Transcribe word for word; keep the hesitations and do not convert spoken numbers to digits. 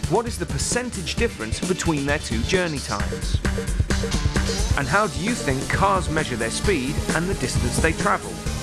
What is the percentage difference between their two journey times? And how do you think cars measure their speed and the distance they travel?